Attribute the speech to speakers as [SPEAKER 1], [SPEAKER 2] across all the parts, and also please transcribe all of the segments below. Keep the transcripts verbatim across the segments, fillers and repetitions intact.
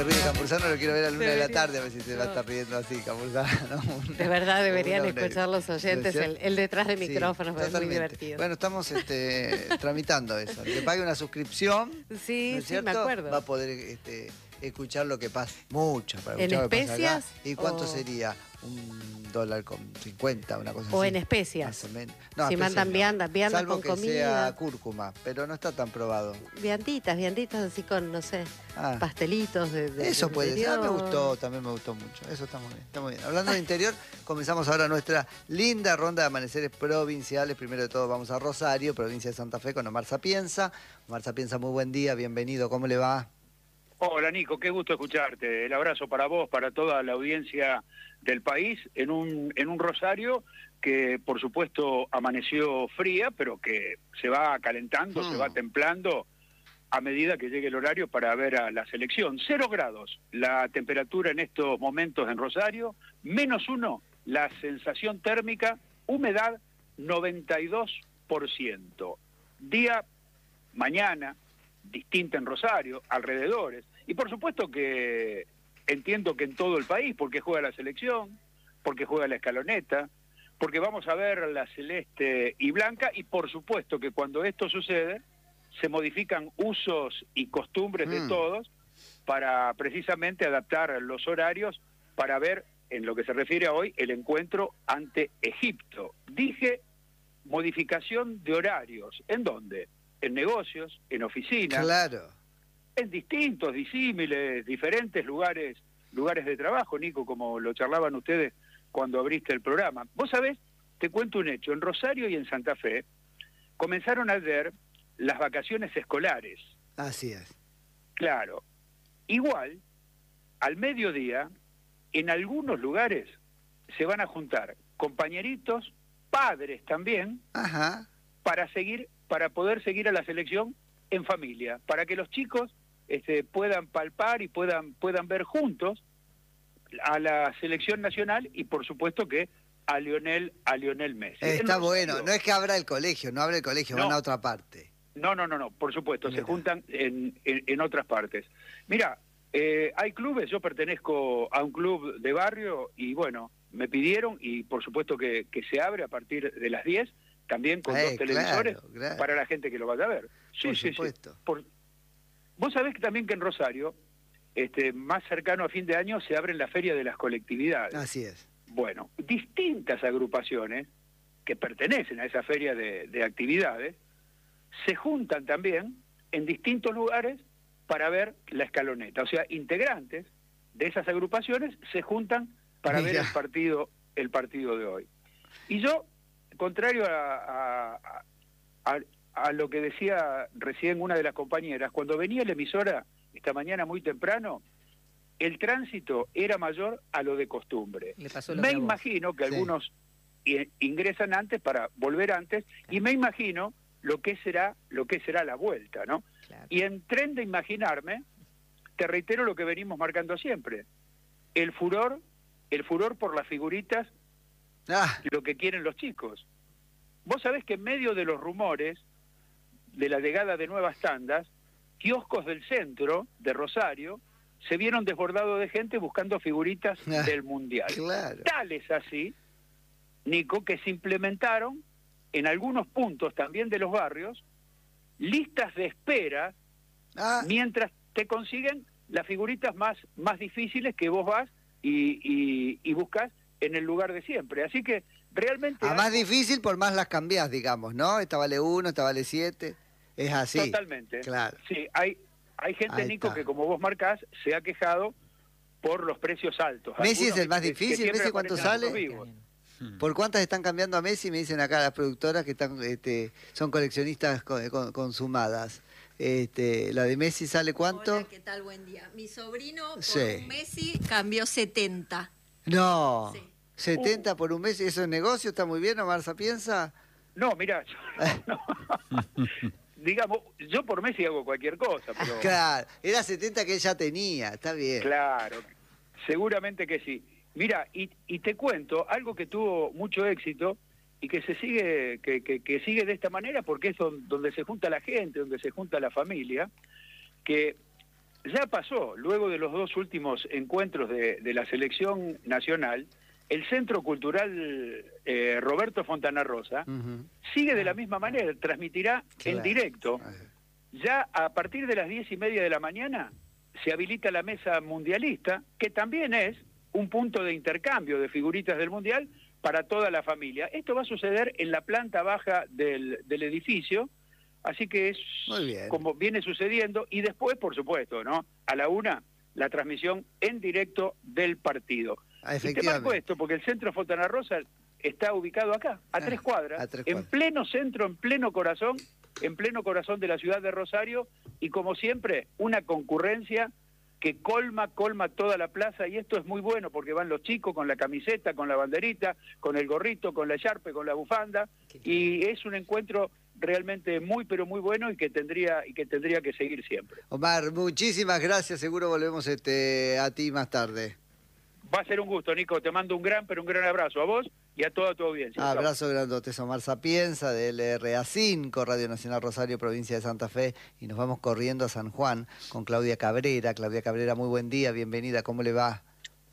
[SPEAKER 1] se ríe Campuzano, lo quiero ver a la una de la
[SPEAKER 2] Debería.
[SPEAKER 1] tarde, a ver si se va a estar riendo así, Campuzano. ¿No?
[SPEAKER 2] De verdad deberían
[SPEAKER 1] Una- una-
[SPEAKER 2] escuchar los oyentes el, el detrás de
[SPEAKER 1] Sí,
[SPEAKER 2] micrófonos, es muy
[SPEAKER 1] totalmente.
[SPEAKER 2] divertido.
[SPEAKER 1] Bueno, estamos este, tramitando eso. El que pague una suscripción,
[SPEAKER 2] Sí,
[SPEAKER 1] ¿no es
[SPEAKER 2] sí, me
[SPEAKER 1] cierto?
[SPEAKER 2] acuerdo.
[SPEAKER 1] Va a poder este, escuchar lo que pasa. Mucho para
[SPEAKER 2] ¿En
[SPEAKER 1] escuchar lo que pasa acá.
[SPEAKER 2] especias
[SPEAKER 1] ¿Y cuánto
[SPEAKER 2] o-
[SPEAKER 1] sería? Un dólar con cincuenta, una cosa
[SPEAKER 2] O
[SPEAKER 1] así.
[SPEAKER 2] en especias.
[SPEAKER 1] Más o menos.
[SPEAKER 2] Si
[SPEAKER 1] especias
[SPEAKER 2] mandan
[SPEAKER 1] no.
[SPEAKER 2] viandas, viandas
[SPEAKER 1] Salvo
[SPEAKER 2] con
[SPEAKER 1] que
[SPEAKER 2] comida.
[SPEAKER 1] sea cúrcuma, pero no está tan probado.
[SPEAKER 2] Vianditas, vianditas así con, no sé,
[SPEAKER 1] Ah.
[SPEAKER 2] pastelitos de, de
[SPEAKER 1] Eso
[SPEAKER 2] del
[SPEAKER 1] puede ser. Ah, me
[SPEAKER 2] interior.
[SPEAKER 1] gustó, también me gustó mucho. Eso está muy bien, está muy bien. Hablando de interior, comenzamos ahora nuestra linda ronda de amaneceres provinciales. Primero de todo vamos a Rosario, provincia de Santa Fe, con Omar Sapienza. Omar Sapienza, muy buen día, bienvenido. ¿Cómo le va?
[SPEAKER 3] Hola Nico, qué gusto escucharte. El abrazo para vos, para toda la audiencia del país, en un, en un Rosario que por supuesto amaneció fría, pero que se va calentando,
[SPEAKER 1] Mm.
[SPEAKER 3] se va templando a medida que llegue el horario para ver a la selección. Cero grados la temperatura en estos momentos en Rosario, menos uno la sensación térmica, humedad noventa y dos por ciento. Día, mañana, distinta en Rosario, alrededores. Y por supuesto que entiendo que en todo el país, porque juega la selección, porque juega la escaloneta, porque vamos a ver la celeste y blanca, y por supuesto que cuando esto sucede, se modifican usos y costumbres de
[SPEAKER 1] Mm.
[SPEAKER 3] todos para precisamente adaptar los horarios para ver, en lo que se refiere a hoy, el encuentro ante Egipto. Dije modificación de horarios. ¿En dónde? En negocios, en oficinas,
[SPEAKER 1] Claro.
[SPEAKER 3] en distintos, disímiles, diferentes lugares, lugares de trabajo, Nico, como lo charlaban ustedes cuando abriste el programa. Vos sabés, te cuento un hecho, en Rosario y en Santa Fe comenzaron ayer las vacaciones escolares.
[SPEAKER 1] Así es.
[SPEAKER 3] Claro, igual, al mediodía, en algunos lugares se van a juntar compañeritos, padres también,
[SPEAKER 1] Ajá.
[SPEAKER 3] para seguir, para poder seguir a la selección en familia, para que los chicos este, puedan palpar y puedan, puedan ver juntos a la selección nacional y por supuesto que a Lionel, a Lionel Messi.
[SPEAKER 1] Está
[SPEAKER 3] En
[SPEAKER 1] bueno.
[SPEAKER 3] Rosario-
[SPEAKER 1] No es que abra el colegio, no abre el colegio,
[SPEAKER 3] No.
[SPEAKER 1] van a otra parte.
[SPEAKER 3] No, no, no, no, por supuesto,
[SPEAKER 1] Mira.
[SPEAKER 3] se juntan en, en, en otras partes. Mira, eh, hay clubes, yo pertenezco a un club de barrio y bueno, me pidieron y por supuesto que, que se abre a partir de las diez, también con
[SPEAKER 1] Eh,
[SPEAKER 3] dos televisores
[SPEAKER 1] claro, claro.
[SPEAKER 3] para la gente que lo vaya a ver. Sí,
[SPEAKER 1] Por
[SPEAKER 3] sí,
[SPEAKER 1] supuesto.
[SPEAKER 3] sí. Por... Vos sabés que también que en Rosario, este, más cercano a fin de año, se abre la Feria de las Colectividades.
[SPEAKER 1] Así es.
[SPEAKER 3] Bueno, distintas agrupaciones que pertenecen a esa feria de, de actividades se juntan también en distintos lugares para ver la escaloneta. O sea, integrantes de esas agrupaciones se juntan para ver
[SPEAKER 1] Mira.
[SPEAKER 3] el partido, el partido de hoy. Y yo, contrario a, a, a, a lo que decía recién una de las compañeras, cuando venía la emisora esta mañana muy temprano, el tránsito era mayor a lo de costumbre.
[SPEAKER 4] Le pasó lo
[SPEAKER 3] Me
[SPEAKER 4] que a vos.
[SPEAKER 3] imagino que
[SPEAKER 1] Sí.
[SPEAKER 3] algunos i- ingresan antes para volver antes y me imagino lo que será lo que será la vuelta, ¿no?
[SPEAKER 4] Claro.
[SPEAKER 3] Y en tren de imaginarme, te reitero lo que venimos marcando siempre. El furor, el furor por las figuritas,
[SPEAKER 1] Ah,
[SPEAKER 3] lo que quieren los chicos. Vos sabés que en medio de los rumores de la llegada de nuevas tandas, kioscos del centro de Rosario se vieron desbordados de gente buscando figuritas
[SPEAKER 1] Ah,
[SPEAKER 3] del Mundial.
[SPEAKER 1] claro.
[SPEAKER 3] Tal es así, Nico, que se implementaron en algunos puntos también de los barrios listas de espera
[SPEAKER 1] Ah,
[SPEAKER 3] mientras te consiguen las figuritas más, más difíciles que vos vas y, y, y buscas en el lugar de siempre. Así que realmente...
[SPEAKER 1] a más
[SPEAKER 3] algo-
[SPEAKER 1] difícil por más las cambiás, digamos, ¿no? Esta vale uno, esta vale siete. Es así.
[SPEAKER 3] Totalmente.
[SPEAKER 1] Claro.
[SPEAKER 3] Sí, hay, hay gente,
[SPEAKER 1] Ahí
[SPEAKER 3] Nico,
[SPEAKER 1] está.
[SPEAKER 3] que como vos marcás, se ha quejado por los precios altos.
[SPEAKER 1] ¿Messi es
[SPEAKER 3] Algunos
[SPEAKER 1] el más
[SPEAKER 3] que- que
[SPEAKER 1] difícil?
[SPEAKER 3] siempre
[SPEAKER 1] ¿Messi cuánto
[SPEAKER 3] aparecen en
[SPEAKER 1] sale?
[SPEAKER 3] los vivos.
[SPEAKER 1] ¿Por cuántas están cambiando a Messi? Me dicen acá las productoras que están, este, son coleccionistas con- con- consumadas. Este, ¿la de Messi sale cuánto?
[SPEAKER 5] Hola, ¿qué tal? Buen día. Mi sobrino por
[SPEAKER 1] Sí.
[SPEAKER 5] un Messi cambió setenta.
[SPEAKER 1] No.
[SPEAKER 5] Sí.
[SPEAKER 1] setenta por un Messi, ¿eso es negocio? ¿Está muy bien, Omar Sapienza?
[SPEAKER 3] No, mira, digamos, yo por Messi hago cualquier cosa, pero
[SPEAKER 1] Claro, era setenta que él ya tenía, está bien.
[SPEAKER 3] claro, seguramente que sí. Mira, y, y te cuento algo que tuvo mucho éxito y que se sigue, que, que, que sigue de esta manera porque es don- donde se junta la gente, donde se junta la familia, que ya pasó, luego de los dos últimos encuentros de, de la selección nacional, el Centro Cultural eh, Roberto Fontana Rosa
[SPEAKER 1] Uh-huh.
[SPEAKER 3] sigue de la misma manera, transmitirá
[SPEAKER 1] Claro.
[SPEAKER 3] en directo. Ya a partir de las diez y media de la mañana se habilita la mesa mundialista, que también es un punto de intercambio de figuritas del Mundial para toda la familia. Esto va a suceder en la planta baja del, del edificio, así que es
[SPEAKER 1] Muy bien.
[SPEAKER 3] como viene sucediendo, y después, por supuesto, ¿no? A la una, la transmisión en directo del partido.
[SPEAKER 1] Ah,
[SPEAKER 3] Y te marco
[SPEAKER 1] efectivamente.
[SPEAKER 3] esto, porque el Centro Fontana Rosa está ubicado acá, a
[SPEAKER 1] Ah,
[SPEAKER 3] tres cuadras,
[SPEAKER 1] a tres
[SPEAKER 3] en
[SPEAKER 1] cuadras.
[SPEAKER 3] pleno centro, en pleno corazón, en pleno corazón de la ciudad de Rosario, y como siempre, una concurrencia que colma, colma toda la plaza, y esto es muy bueno porque van los chicos con la camiseta, con la banderita, con el gorrito, con la echarpe, con la bufanda, y es un encuentro realmente muy, pero muy bueno y que tendría y que tendría que seguir siempre.
[SPEAKER 1] Omar, muchísimas gracias. Seguro volvemos este, a ti más tarde.
[SPEAKER 3] Va a ser un gusto, Nico. Te mando un gran, pero un gran abrazo a vos y a toda tu audiencia. Chau.
[SPEAKER 1] Abrazo grandote, es Omar Sapienza de L R A cinco, Radio Nacional Rosario, provincia de Santa Fe, y nos vamos corriendo a San Juan con Claudia Cabrera. Claudia Cabrera, muy buen día, bienvenida, ¿cómo le va?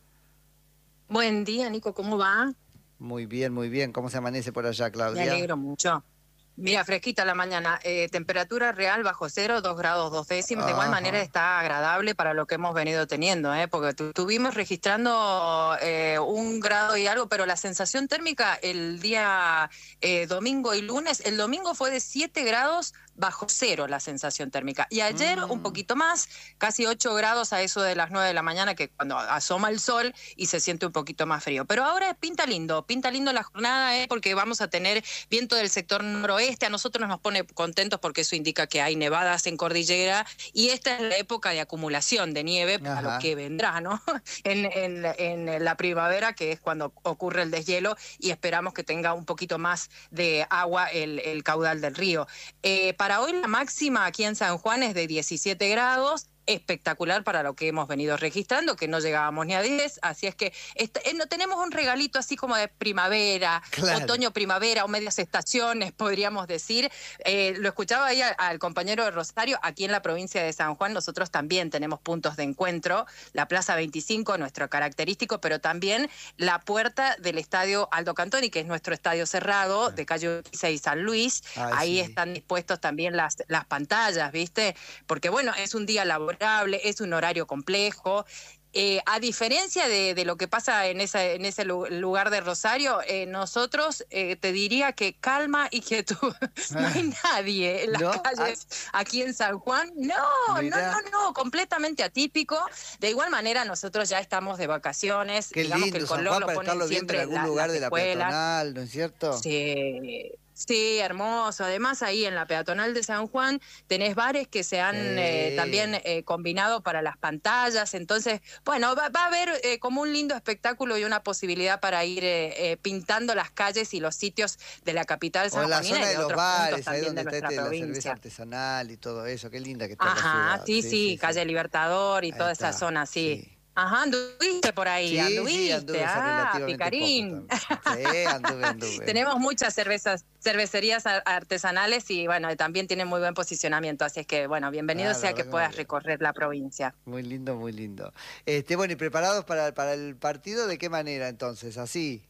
[SPEAKER 4] Buen día, Nico, ¿cómo va?
[SPEAKER 1] Muy bien, muy bien, ¿cómo se amanece por allá, Claudia?
[SPEAKER 4] Me alegro mucho. Mira, fresquita la mañana, eh, temperatura real bajo cero, dos grados dos décimas. De igual
[SPEAKER 1] Ajá.
[SPEAKER 4] manera está agradable para lo que hemos venido teniendo, ¿eh? Porque tu- estuvimos registrando eh, un grado y algo, pero la sensación térmica el día eh, domingo y lunes, el domingo fue de siete grados bajo cero la sensación térmica. Y ayer
[SPEAKER 1] Mm.
[SPEAKER 4] un poquito más, casi ocho grados a eso de las nueve de la mañana, que cuando asoma el sol y se siente un poquito más frío. Pero ahora pinta lindo, pinta lindo la jornada, ¿eh? Porque vamos a tener viento del sector noroeste. A nosotros nos pone contentos porque eso indica que hay nevadas en cordillera y esta es la época de acumulación de nieve para
[SPEAKER 1] Ajá.
[SPEAKER 4] lo que vendrá, ¿no? En, en, en la primavera, que es cuando ocurre el deshielo, y esperamos que tenga un poquito más de agua el, el caudal del río. Eh, para hoy la máxima aquí en San Juan es de diecisiete grados, espectacular para lo que hemos venido registrando, que no llegábamos ni a diez, así es que este, eh, no tenemos un regalito así como de primavera,
[SPEAKER 1] Claro.
[SPEAKER 4] otoño, primavera o medias estaciones, podríamos decir. Eh, lo escuchaba ahí al, al compañero de Rosario, aquí en la provincia de San Juan nosotros también tenemos puntos de encuentro, la Plaza veinticinco, nuestro característico, pero también la puerta del Estadio Aldo Cantoni, que es nuestro estadio cerrado, de Calle Urquiza y San Luis.
[SPEAKER 1] Ay,
[SPEAKER 4] Ahí
[SPEAKER 1] sí.
[SPEAKER 4] están dispuestos también las, las pantallas, ¿viste? Porque bueno, es un día laboral, es un horario complejo. Eh, a diferencia de, de lo que pasa en, esa, en ese lu- lugar de Rosario, eh, nosotros eh, te diría que calma y quietud. No hay nadie en las
[SPEAKER 1] ¿No?
[SPEAKER 4] calles aquí en San Juan. No,
[SPEAKER 1] Mirá.
[SPEAKER 4] no, no, no, completamente atípico. De igual manera, nosotros ya estamos de vacaciones.
[SPEAKER 1] Qué
[SPEAKER 4] Digamos que
[SPEAKER 1] lindo,
[SPEAKER 4] el
[SPEAKER 1] San
[SPEAKER 4] color
[SPEAKER 1] Juan,
[SPEAKER 4] lo
[SPEAKER 1] para
[SPEAKER 4] ponen
[SPEAKER 1] estarlo viendo en
[SPEAKER 4] siempre
[SPEAKER 1] algún
[SPEAKER 4] la-
[SPEAKER 1] lugar
[SPEAKER 4] las
[SPEAKER 1] de la
[SPEAKER 4] escuelas.
[SPEAKER 1] peatonal, ¿no es cierto?
[SPEAKER 4] Sí, sí, hermoso. Además, ahí en la peatonal de San Juan tenés bares que se han
[SPEAKER 1] Sí.
[SPEAKER 4] eh, también eh, combinado para las pantallas. Entonces, bueno, va, va a haber eh, como un lindo espectáculo y una posibilidad para ir eh, eh, pintando las calles y los sitios de la capital
[SPEAKER 1] O en la
[SPEAKER 4] sanjuanina y
[SPEAKER 1] zona
[SPEAKER 4] de
[SPEAKER 1] de los
[SPEAKER 4] otros puntos
[SPEAKER 1] bares, ahí
[SPEAKER 4] también
[SPEAKER 1] donde
[SPEAKER 4] de
[SPEAKER 1] está
[SPEAKER 4] nuestra
[SPEAKER 1] este, la cerveza
[SPEAKER 4] provincia.
[SPEAKER 1] artesanal y todo eso, qué linda que está la
[SPEAKER 4] Ajá,
[SPEAKER 1] ciudad.
[SPEAKER 4] sí, sí, calle Libertador y
[SPEAKER 1] Ahí
[SPEAKER 4] toda
[SPEAKER 1] está,
[SPEAKER 4] esa zona, sí.
[SPEAKER 1] sí.
[SPEAKER 4] Ajá, anduviste por ahí,
[SPEAKER 1] Sí,
[SPEAKER 4] anduviste.
[SPEAKER 1] sí, anduve hace
[SPEAKER 4] ah,
[SPEAKER 1] relativamente
[SPEAKER 4] picarín.
[SPEAKER 1] poco también. Sí, anduve, anduve.
[SPEAKER 4] Tenemos muchas cervezas, cervecerías ar- artesanales y bueno, también tienen muy buen posicionamiento, así es que bueno, bienvenido
[SPEAKER 1] Ah, la
[SPEAKER 4] sea
[SPEAKER 1] verdad
[SPEAKER 4] que
[SPEAKER 1] que
[SPEAKER 4] puedas
[SPEAKER 1] muy bien.
[SPEAKER 4] recorrer la provincia.
[SPEAKER 1] Muy lindo, muy lindo. Este, bueno, ¿y preparados para, para el partido? ¿De qué manera entonces? ¿Así?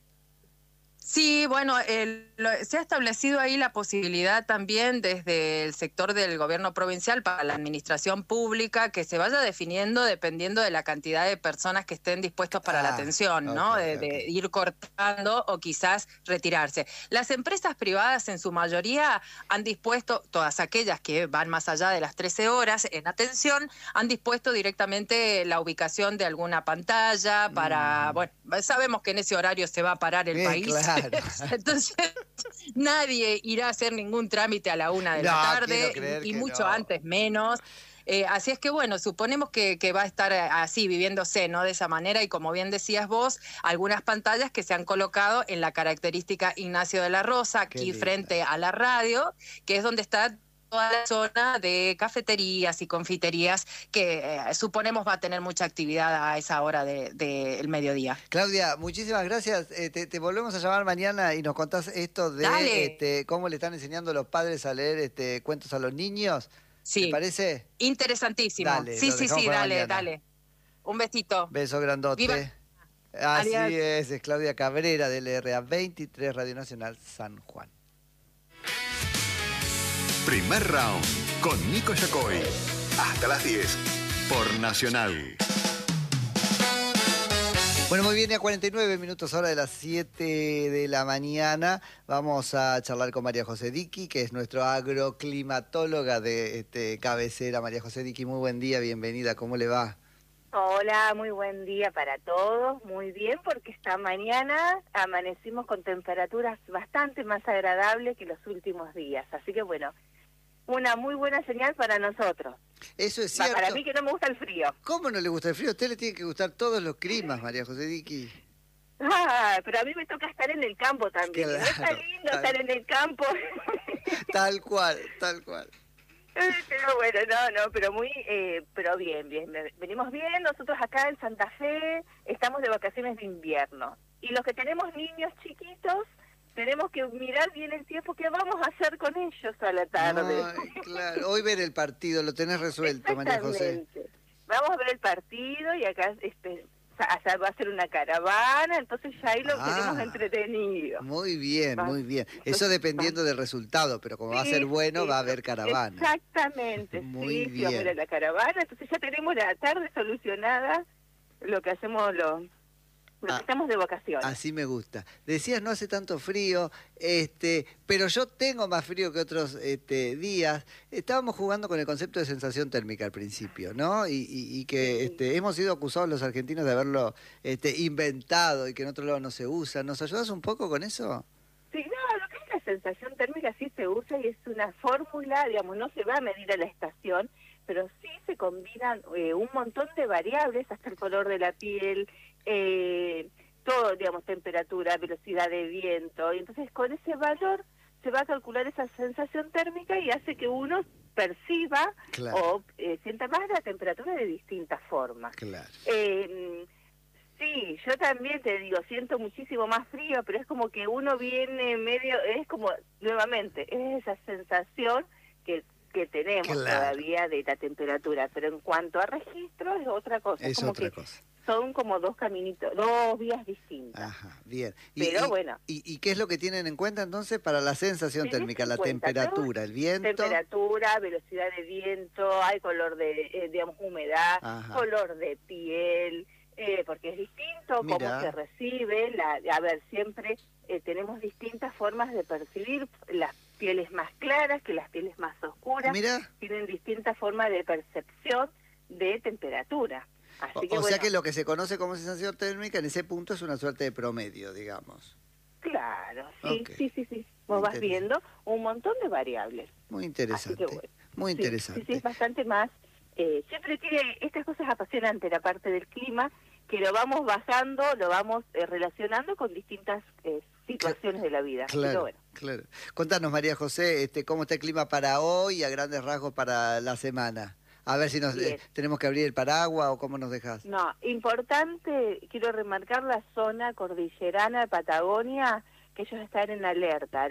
[SPEAKER 4] Sí, bueno, el- lo- se ha establecido ahí la posibilidad también desde el sector del gobierno provincial para la administración pública que se vaya definiendo dependiendo de la cantidad de personas que estén dispuestos para la
[SPEAKER 1] Ah,
[SPEAKER 4] atención, ¿no?
[SPEAKER 1] ok,
[SPEAKER 4] De,
[SPEAKER 1] ok.
[SPEAKER 4] de ir cortando o quizás retirarse. Las empresas privadas en su mayoría han dispuesto, todas aquellas que van más allá de las trece horas en atención, han dispuesto directamente la ubicación de alguna pantalla para,
[SPEAKER 1] Mm.
[SPEAKER 4] bueno, sabemos que en ese horario se va a parar el
[SPEAKER 1] Bien,
[SPEAKER 4] país.
[SPEAKER 1] claro.
[SPEAKER 4] Entonces, nadie irá a hacer ningún trámite a la una de
[SPEAKER 1] No,
[SPEAKER 4] la
[SPEAKER 1] quiero
[SPEAKER 4] tarde,
[SPEAKER 1] creer
[SPEAKER 4] y
[SPEAKER 1] que
[SPEAKER 4] mucho
[SPEAKER 1] no.
[SPEAKER 4] antes menos. Eh, así es que, bueno, suponemos que, que va a estar así, viviéndose, ¿no? De esa manera, y como bien decías vos, algunas pantallas que se han colocado en la característica Ignacio de la Rosa,
[SPEAKER 1] Qué
[SPEAKER 4] aquí
[SPEAKER 1] linda.
[SPEAKER 4] frente a la radio, que es donde está toda la zona de cafeterías y confiterías que eh, suponemos va a tener mucha actividad a esa hora del de, del mediodía.
[SPEAKER 1] Claudia, muchísimas gracias. Eh, te, te volvemos a llamar mañana y nos contás esto de
[SPEAKER 4] Dale.
[SPEAKER 1] este, cómo le están enseñando los padres a leer este, cuentos a los niños.
[SPEAKER 4] Sí.
[SPEAKER 1] ¿Te parece?
[SPEAKER 4] Interesantísimo.
[SPEAKER 1] Dale,
[SPEAKER 4] sí,
[SPEAKER 1] lo
[SPEAKER 4] sí,
[SPEAKER 1] dejamos
[SPEAKER 4] sí,
[SPEAKER 1] para
[SPEAKER 4] dale,
[SPEAKER 1] mañana.
[SPEAKER 4] dale. Un besito.
[SPEAKER 1] Beso grandote.
[SPEAKER 4] Viva.
[SPEAKER 1] Así
[SPEAKER 4] Adiós.
[SPEAKER 1] es, es Claudia Cabrera del R A veintitrés Radio Nacional San Juan.
[SPEAKER 6] Primer round con Nico Yacoy. Hasta las diez por Nacional.
[SPEAKER 1] Bueno, muy bien, a cuarenta y nueve minutos ahora de las siete de la mañana. Vamos a charlar con María José Diqui, que es nuestro agroclimatóloga de este, cabecera. María José Diqui, muy buen día, bienvenida, ¿cómo le va?
[SPEAKER 7] Hola, muy buen día para todos, muy bien, porque esta mañana amanecimos con temperaturas bastante más agradables que los últimos días, así que bueno, una muy buena señal para nosotros.
[SPEAKER 1] Eso es
[SPEAKER 7] Va,
[SPEAKER 1] cierto.
[SPEAKER 7] para mí que no me gusta el frío.
[SPEAKER 1] ¿Cómo no le gusta el frío? A usted le tiene que gustar todos los climas, María José Diqui.
[SPEAKER 7] Ah, pero a mí me toca estar en el campo también,
[SPEAKER 1] Claro,
[SPEAKER 7] ¿no está lindo
[SPEAKER 1] tal-
[SPEAKER 7] estar en el campo?
[SPEAKER 1] Tal cual, tal cual.
[SPEAKER 7] Pero bueno, no, no, pero muy, eh, pero bien, bien, venimos bien, nosotros acá en Santa Fe estamos de vacaciones de invierno, y los que tenemos niños chiquitos, tenemos que mirar bien el tiempo que vamos a hacer con ellos a la tarde.
[SPEAKER 1] Ay, claro. Hoy ver el partido, lo tenés resuelto, María José.
[SPEAKER 7] Exactamente. Vamos a ver el partido y acá este, allá va a ser una caravana, entonces ya ahí lo
[SPEAKER 1] Ah.
[SPEAKER 7] tenemos entretenido.
[SPEAKER 1] Muy bien,
[SPEAKER 7] Va.
[SPEAKER 1] muy bien. Eso
[SPEAKER 7] Entonces,
[SPEAKER 1] dependiendo
[SPEAKER 7] va.
[SPEAKER 1] del resultado, pero como va a
[SPEAKER 7] Sí,
[SPEAKER 1] ser bueno,
[SPEAKER 7] sí,
[SPEAKER 1] va a haber caravana.
[SPEAKER 7] Exactamente,
[SPEAKER 1] Muy
[SPEAKER 7] sí, sí, vamos a ir a
[SPEAKER 1] bien.
[SPEAKER 7] la caravana, entonces ya tenemos la tarde solucionada lo que hacemos los, los
[SPEAKER 1] Ah,
[SPEAKER 7] que estamos de vacaciones.
[SPEAKER 1] Así me gusta. Decías, no hace tanto frío, este, pero yo tengo más frío que otros este, días. Estábamos jugando con el concepto de sensación térmica al principio, ¿no? Y, y- y que
[SPEAKER 7] Sí.
[SPEAKER 1] este, hemos sido acusados los argentinos de haberlo este, inventado y que en otro lado no se usa. ¿Nos ayudas un poco con eso?
[SPEAKER 7] Sí, no, lo que es la sensación térmica sí se usa y es una fórmula, digamos, no se va a medir a la estación, pero sí se combinan eh, un montón de variables, hasta el color de la piel, eh, todo, digamos, temperatura, velocidad de viento, y entonces con ese valor se va a calcular esa sensación térmica y hace que uno perciba
[SPEAKER 1] Claro.
[SPEAKER 7] o eh, sienta más la temperatura de distintas formas.
[SPEAKER 1] Claro.
[SPEAKER 7] Eh, sí, yo también te digo, siento muchísimo más frío, pero es como que uno viene medio, es como, nuevamente, es esa sensación que, que tenemos
[SPEAKER 1] Claro.
[SPEAKER 7] todavía de la temperatura, pero en cuanto a registro es otra cosa,
[SPEAKER 1] Es
[SPEAKER 7] como
[SPEAKER 1] otra
[SPEAKER 7] que
[SPEAKER 1] cosa.
[SPEAKER 7] son como dos caminitos, dos vías distintas.
[SPEAKER 1] Ajá, bien.
[SPEAKER 7] Pero
[SPEAKER 1] y,
[SPEAKER 7] bueno.
[SPEAKER 1] Y, ¿Y qué es lo que tienen en cuenta entonces para la sensación
[SPEAKER 7] Tenés
[SPEAKER 1] térmica?
[SPEAKER 7] en
[SPEAKER 1] La
[SPEAKER 7] cuenta
[SPEAKER 1] temperatura,
[SPEAKER 7] todo,
[SPEAKER 1] el viento.
[SPEAKER 7] Temperatura, velocidad de viento, hay color de, eh, digamos, humedad,
[SPEAKER 1] Ajá.
[SPEAKER 7] color de piel, eh, porque es distinto
[SPEAKER 1] Mirá.
[SPEAKER 7] cómo se recibe. La, a ver, siempre eh, tenemos distintas formas de percibir las pieles más claras que las pieles más oscuras.
[SPEAKER 1] Mira.
[SPEAKER 7] Tienen distintas formas de percepción de temperatura. Así
[SPEAKER 1] O,
[SPEAKER 7] que,
[SPEAKER 1] o
[SPEAKER 7] bueno,
[SPEAKER 1] sea que lo que se conoce como sensación térmica en ese punto es una suerte de promedio, digamos.
[SPEAKER 7] claro, sí,
[SPEAKER 1] Ok.
[SPEAKER 7] sí, sí, sí. Vos vas
[SPEAKER 1] Interesante.
[SPEAKER 7] viendo un montón de variables.
[SPEAKER 1] Muy
[SPEAKER 7] Así
[SPEAKER 1] interesante.
[SPEAKER 7] que bueno.
[SPEAKER 1] Muy
[SPEAKER 7] Sí,
[SPEAKER 1] interesante.
[SPEAKER 7] Sí, sí, es bastante más. Eh, siempre tiene estas cosas apasionantes, la parte del clima, que lo vamos bajando, lo vamos eh, relacionando con distintas eh, situaciones de la vida. Así que
[SPEAKER 1] Claro,
[SPEAKER 7] bueno.
[SPEAKER 1] claro. Contanos, María José, este, cómo está el clima para hoy y a grandes rasgos para la semana. A ver si nos
[SPEAKER 7] Bien.
[SPEAKER 1] eh, tenemos que abrir el paraguas o cómo nos dejas.
[SPEAKER 7] No, importante, quiero remarcar la zona cordillerana de Patagonia, que ellos están en alerta.